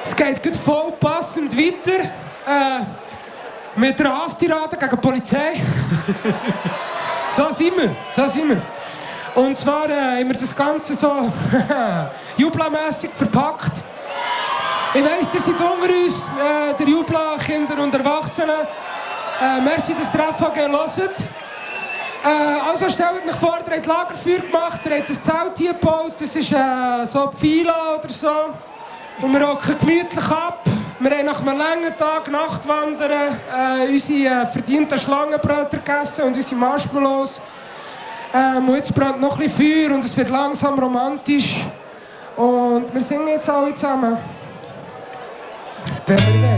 Es geht gut voll passend weiter mit der Hasstirade gegen die Polizei. So sind wir. Und zwar haben wir das Ganze so jublamässig verpackt. Ich weiss, ihr seid unter uns, der Jubla, Kinder und Erwachsene. Merci, dass ihr FHG hört. Also stellt euch vor, ihr habt Lagerfeuer gemacht, ihr habt ein Zelt hier gebaut, das ist so Pfeila oder so. Und wir hocken gemütlich ab. Wir haben nach einem langen Tag Nachtwandern unsere verdienten Schlangenbrötchen gegessen und unsere Marshmallows. Und jetzt brennt noch ein bisschen Feuer und es wird langsam romantisch. Und wir singen jetzt alle zusammen. Wer